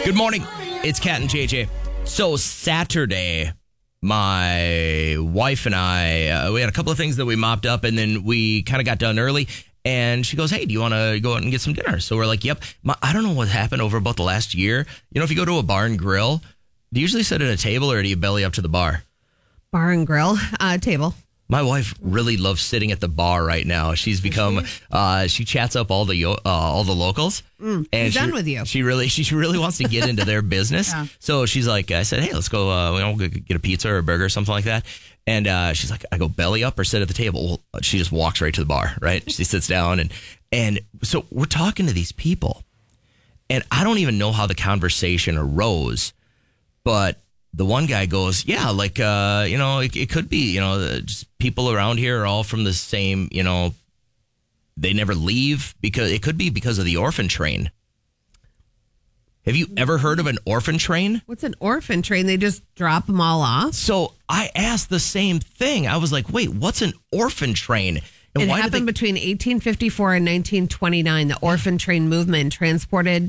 Good morning. It's Kat and JJ. So Saturday, my wife and I, we had a couple of things that we mopped up, and then we kind of got done early. And she goes, hey, do you want to go out and get some dinner? So we're like, yep. I don't know what happened over about the last year. You know, if you go to a bar and grill, do you usually sit at a table or do you belly up to the bar? Bar and grill, table. My wife really loves sitting at the bar right now. She's become, she chats up all the locals. And she's done with you. She really wants to get into their business. Yeah. So she's like, I said, hey, let's go, we'll get a pizza or a burger or something like that. And she's like, I go belly up or sit at the table. Well, she just walks right to the bar, right? She sits down and so we're talking to these people, and I don't even know how the conversation arose, but the one guy goes, yeah, like, it could be, just people around here are all from the same, they never leave, because it could be because of the orphan train. Have you ever heard of an orphan train? What's an orphan train? They just drop them all off? So I asked the same thing. I was like, wait, what's an orphan train? And it happened between 1854 and 1929. The orphan train movement transported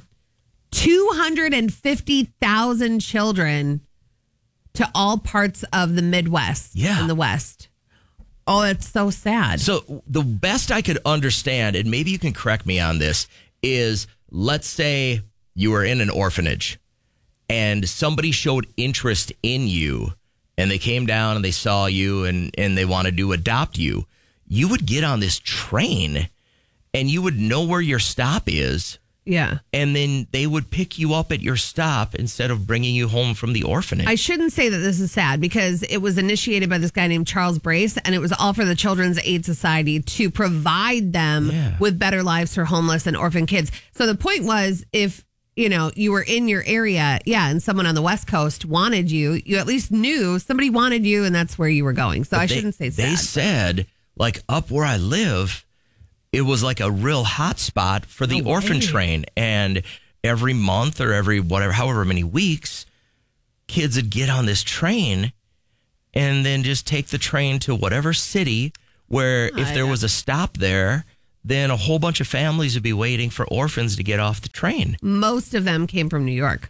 250,000 children to all parts of the Midwest and the West. Oh, it's so sad. So the best I could understand, and maybe you can correct me on this, is let's say you were in an orphanage and somebody showed interest in you and they came down and they saw you and they wanted to adopt you. You would get on this train and you would know where your stop is. Yeah. And then they would pick you up at your stop instead of bringing you home from the orphanage. I shouldn't say that this is sad, because it was initiated by this guy named Charles Brace, and it was all for the Children's Aid Society to provide them with better lives for homeless and orphan kids. So the point was, if you were in your area, and someone on the West Coast wanted you, you at least knew somebody wanted you, and that's where you were going. So I shouldn't say sad. They said, like, up where I live, it was like a real hot spot for the orphan train. And every month or however many weeks, kids would get on this train and then just take the train to whatever city where if there was a stop there, then a whole bunch of families would be waiting for orphans to get off the train. Most of them came from New York.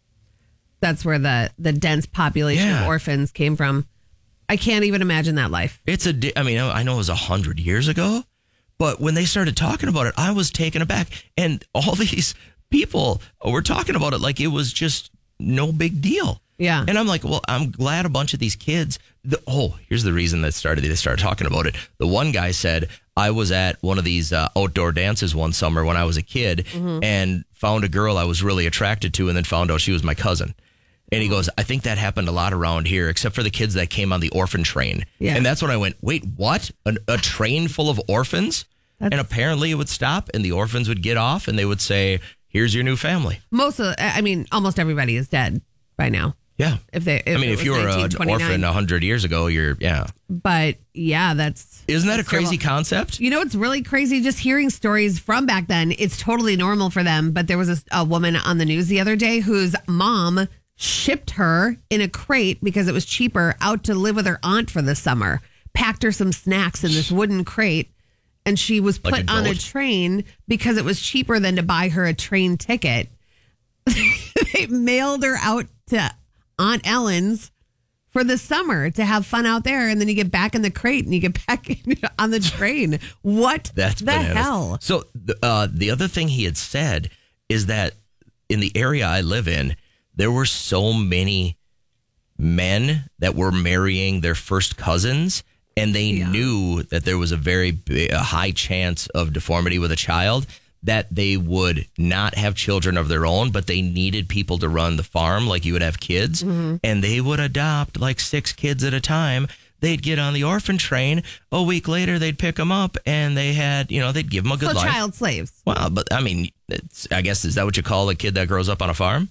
That's where the dense population of orphans came from. I can't even imagine that life. I know it was 100 years ago. But when they started talking about it, I was taken aback. And all these people were talking about it like it was just no big deal. Yeah. And I'm like, well, I'm glad a bunch of these kids. Here's the reason they started talking about it. The one guy said, I was at one of these outdoor dances one summer when I was a kid and found a girl I was really attracted to, and then found out she was my cousin. And he goes, I think that happened a lot around here, except for the kids that came on the orphan train. Yeah. And that's when I went, wait, what? A train full of orphans? And apparently it would stop and the orphans would get off and they would say, here's your new family. Almost everybody is dead by now. Yeah. If you were an orphan 100 years ago, But that's... Isn't that a crazy concept? It's really crazy just hearing stories from back then. It's totally normal for them. But there was a woman on the news the other day whose mom shipped her in a crate because it was cheaper out to live with her aunt for the summer. Packed her some snacks in this wooden crate. And she was put on a train because it was cheaper than to buy her a train ticket. They mailed her out to Aunt Ellen's for the summer to have fun out there. And then you get back in the crate and you get back on the train. What That's the bananas. hell? So the other thing he had said is that in the area I live in, there were so many men that were marrying their first cousins. And they knew that there was a high chance of deformity with a child, that they would not have children of their own, but they needed people to run the farm like you would have kids. Mm-hmm. And they would adopt like 6 kids at a time. They'd get on the orphan train. A week later, they'd pick them up and they had, they'd give them a good life. Child slaves. Well, but I guess, is that what you call a kid that grows up on a farm?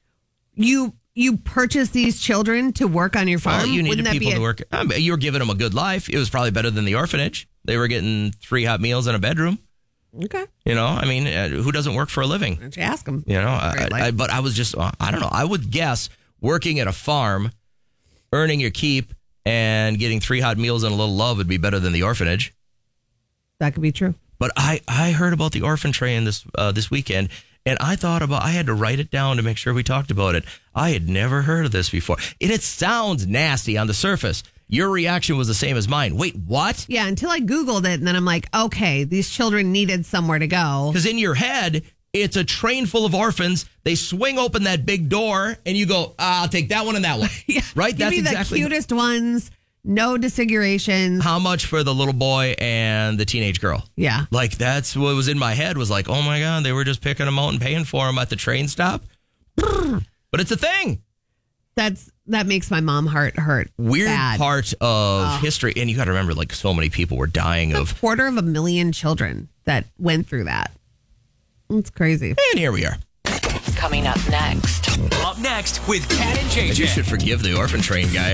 You purchase these children to work on your farm? Well, you needed people to work. You were giving them a good life. It was probably better than the orphanage. They were getting 3 hot meals in a bedroom. Okay. Who doesn't work for a living? Why don't you ask them? But I was just, I don't know. I would guess working at a farm, earning your keep, and getting 3 hot meals and a little love would be better than the orphanage. That could be true. But I heard about the orphan train this weekend. And I had to write it down to make sure we talked about it. I had never heard of this before. And it sounds nasty on the surface. Your reaction was the same as mine. Wait, what? Yeah, until I Googled it, and then I'm like, okay, these children needed somewhere to go. Because in your head, it's a train full of orphans. They swing open that big door, and you go, I'll take that one and that one. Yeah. Right? Give me the cutest ones, no disfigurations. How much for the little boy and the teenage girl? Yeah. Like, that's what was in my head, was like, oh my God, they were just picking them out and paying for them at the train stop. But it's a thing. That makes my mom heart hurt. Weird bad. part of history. And you got to remember, like, so many people were dying of. 250,000 children that went through that. It's crazy. And here we are. Coming up next. Up next with Kat and JJ. You should forgive the orphan train guy.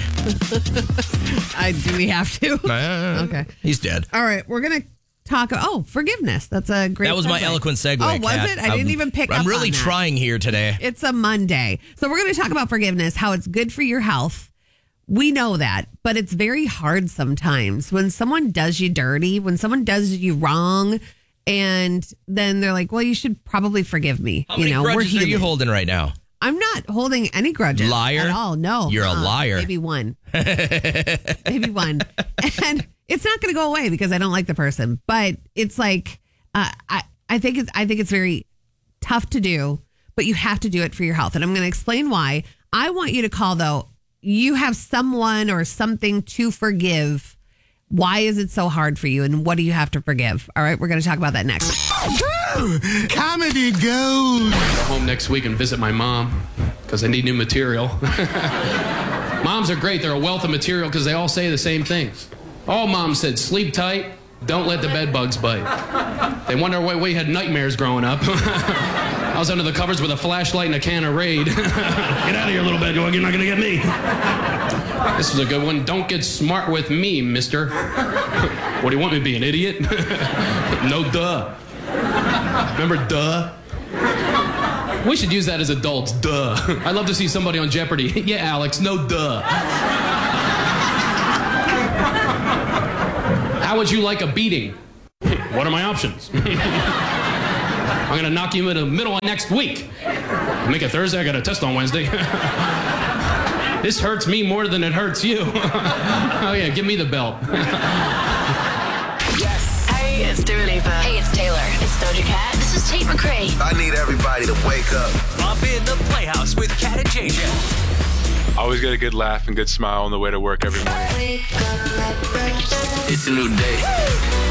Do we have to? Okay. He's dead. All right. We're going to talk. Forgiveness. That's a great That was my segue. eloquent segue. Oh, was Kat. it? I didn't even pick up I'm really on that. trying here today. It's a Monday. So we're going to talk about forgiveness, how it's good for your health. We know that, but it's very hard sometimes when someone does you dirty, when someone does you wrong, and then they're like, well, you should probably forgive me. How many grudges are you holding right now? I'm not holding any grudges. Liar? At all. No. You're a liar. Maybe one. Maybe one. And it's not going to go away because I don't like the person. But it's like, I think it's very tough to do, but you have to do it for your health. And I'm going to explain why. I want you to call, though. You have someone or something to forgive. Why is it so hard for you? And what do you have to forgive? All right, we're going to talk about that next. Comedy gold. Go home next week and visit my mom because I need new material. Moms are great. They're a wealth of material because they all say the same things. All moms said, sleep tight, don't let the bed bugs bite. They wonder why we had nightmares growing up. I was under the covers with a flashlight and a can of Raid. Get out of here, little bed dog. You're not going to get me. This was a good one. Don't get smart with me, mister. What do you want me to be, an idiot? No, duh. Remember, duh? We should use that as adults, duh. I'd love to see somebody on Jeopardy. Yeah, Alex, no, duh. How would you like a beating? What are my options? I'm going to knock you in the middle of next week. Make it Thursday. I got a test on Wednesday. This hurts me more than it hurts you. Oh, yeah, give me the belt. Yes. Hey, it's Dua Lipa. Hey, it's Taylor. It's Doja Cat. This is Tate McRae. I need everybody to wake up. Up in the Playhouse with Kat and JJ. Always get a good laugh and good smile on the way to work every morning. It's a new day.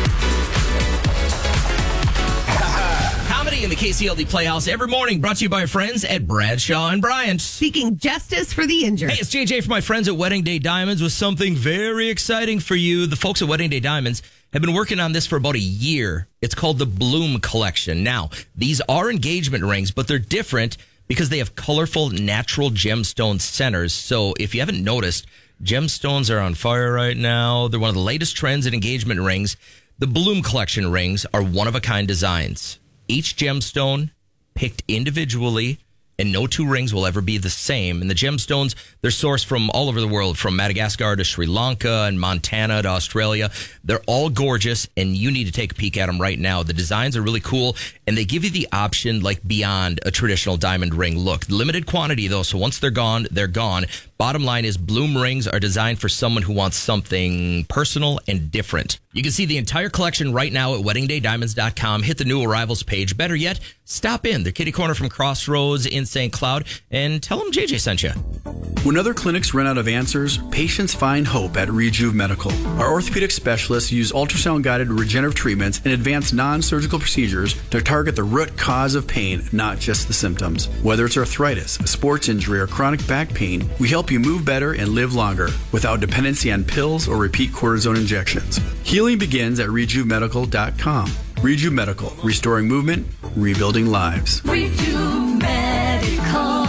Comedy in the KCLD Playhouse every morning, brought to you by our friends at Bradshaw and Bryant. Seeking justice for the injured. Hey, it's JJ for my friends at Wedding Day Diamonds with something very exciting for you. The folks at Wedding Day Diamonds have been working on this for about a year. It's called the Bloom Collection. Now, these are engagement rings, but they're different because they have colorful natural gemstone centers. So if you haven't noticed, gemstones are on fire right now. They're one of the latest trends in engagement rings. The Bloom Collection rings are one-of-a-kind designs. Each gemstone picked individually, and no two rings will ever be the same. And the gemstones, they're sourced from all over the world, from Madagascar to Sri Lanka and Montana to Australia. They're all gorgeous, and you need to take a peek at them right now. The designs are really cool, and they give you the option, like, beyond a traditional diamond ring look. Limited quantity, though, so once they're gone, they're gone. Bottom line is Bloom rings are designed for someone who wants something personal and different. You can see the entire collection right now at WeddingDayDiamonds.com. Hit the new arrivals page. Better yet, stop in. They're kitty corner from Crossroads in St. Cloud, and tell them JJ sent you. When other clinics run out of answers, patients find hope at Rejuve Medical. Our orthopedic specialists use ultrasound-guided regenerative treatments and advanced non-surgical procedures to target the root cause of pain, not just the symptoms. Whether it's arthritis, a sports injury, or chronic back pain, we help you move better and live longer without dependency on pills or repeat cortisone injections. Healing begins at RejuveMedical.com. Rejuve Medical, restoring movement, rebuilding lives. Rejuve Medical.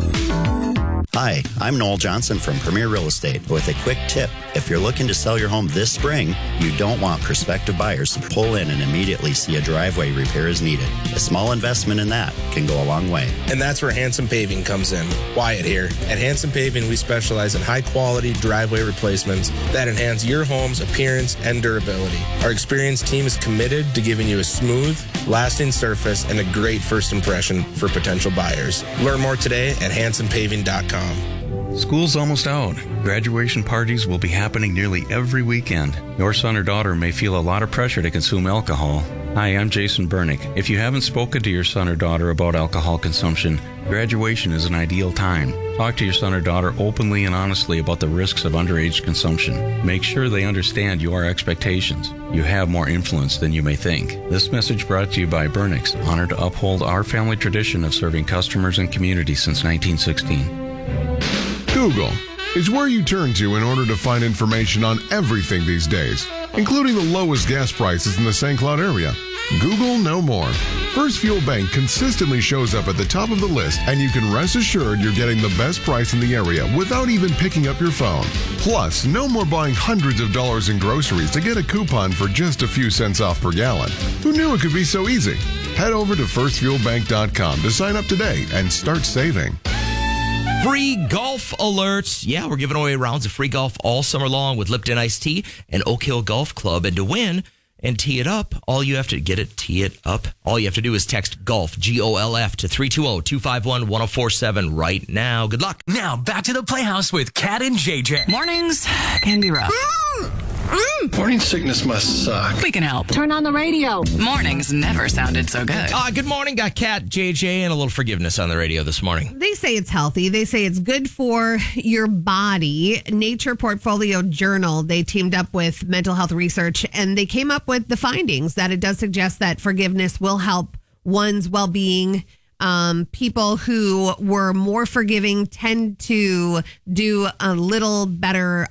Hi, I'm Noel Johnson from Premier Real Estate with a quick tip. If you're looking to sell your home this spring, you don't want prospective buyers to pull in and immediately see a driveway repair is needed. A small investment in that can go a long way. And that's where Hanson Paving comes in. Wyatt here. At Hanson Paving, we specialize in high-quality driveway replacements that enhance your home's appearance and durability. Our experienced team is committed to giving you a smooth, lasting surface, and a great first impression for potential buyers. Learn more today at hansonpaving.com. School's almost out. Graduation parties will be happening nearly every weekend. Your son or daughter may feel a lot of pressure to consume alcohol. Hi, I'm Jason Bernick. If you haven't spoken to your son or daughter about alcohol consumption, graduation is an ideal time. Talk to your son or daughter openly and honestly about the risks of underage consumption. Make sure they understand your expectations. You have more influence than you may think. This message brought to you by Bernick's, honored to uphold our family tradition of serving customers and communities since 1916. Google is where you turn to in order to find information on everything these days, including the lowest gas prices in the St. Cloud area. Google no more. First Fuel Bank consistently shows up at the top of the list, and you can rest assured you're getting the best price in the area without even picking up your phone. Plus, no more buying hundreds of dollars in groceries to get a coupon for just a few cents off per gallon. Who knew it could be so easy? Head over to firstfuelbank.com to sign up today and start saving. Free golf alerts. Yeah, we're giving away rounds of free golf all summer long with Lipton Iced Tea and Oak Hill Golf Club. And to win and tee it up, all you have to tee it up. All you have to do is text GOLF, GOLF, to 320-251-1047 right now. Good luck. Now back to the Playhouse with Kat and JJ. Mornings can be rough. Morning sickness must suck. We can help. Turn on the radio. Mornings never sounded so good. Good morning. Got Kat, JJ, and a little forgiveness on the radio this morning. They say it's healthy. They say it's good for your body. Nature Portfolio Journal, they teamed up with mental health research, and they came up with the findings that it does suggest that forgiveness will help one's well-being. People who were more forgiving tend to do a little better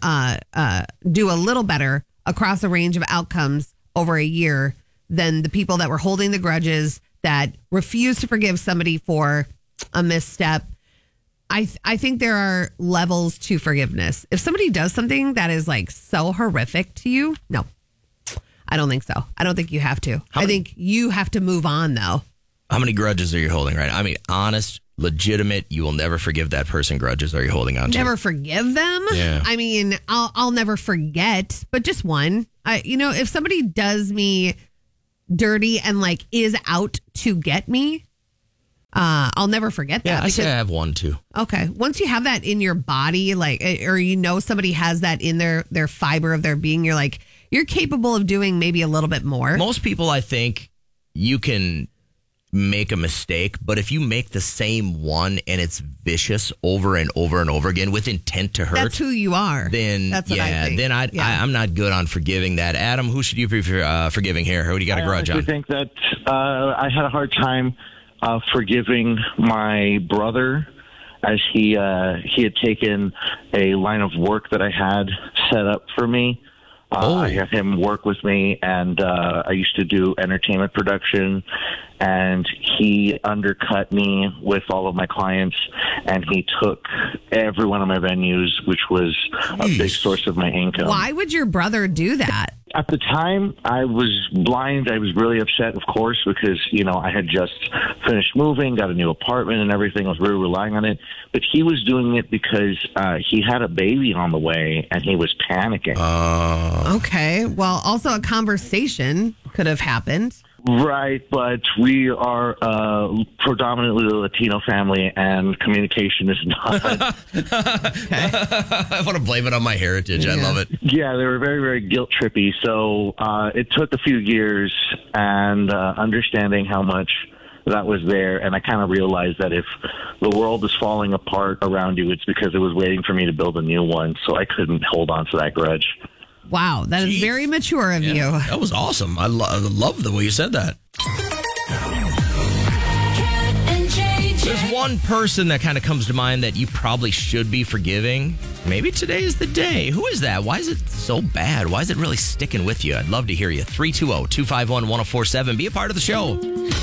across a range of outcomes over a year than the people that were holding the grudges, that refused to forgive somebody for a misstep. I think there are levels to forgiveness. If somebody does something that is like so horrific to you, no, I don't think so. I don't think you have to. I think you have to move on, though. How many grudges are you holding right now? I mean, honest, legitimate, you will never forgive that person grudges are you holding on to? Never forgive them? Yeah. I mean, I'll never forget, but just one. If somebody does me dirty and like is out to get me, I'll never forget that. Yeah, I say I have one too. Okay. Once you have that in your body, like, or somebody has that in their fiber of their being, you're capable of doing maybe a little bit more. Most people, I think, you can make a mistake, but if you make the same one and it's vicious over and over and over again with intent to hurt, that's who you are. Then that's what I think. Then I'm not good on forgiving that. Adam, who should you be forgiving here? Who do you got a grudge on? I think that I had a hard time forgiving my brother, as he had taken a line of work that I had set up for me. I had him work with me, and I used to do entertainment production, and he undercut me with all of my clients, and he took every one of my venues, which was a big source of my income. Why would your brother do that? At the time, I was blind. I was really upset, of course, because, I had just finished moving, got a new apartment and everything. I was really relying on it. But he was doing it because he had a baby on the way, and he was panicking. Okay. Well, also a conversation could have happened. Right, but we are predominantly a Latino family, and communication is not. I want to blame it on my heritage. I love it. Yeah, they were very, very guilt trippy. So it took a few years and understanding how much that was there. And I kind of realized that if the world is falling apart around you, it's because it was waiting for me to build a new one. So I couldn't hold on to that grudge. Wow, that is very mature of you. That was awesome. I love the way you said that. There's one person that kind of comes to mind that you probably should be forgiving. Maybe today is the day. Who is that? Why is it so bad? Why is it really sticking with you? I'd love to hear you. 320-251-1047. Be a part of the show.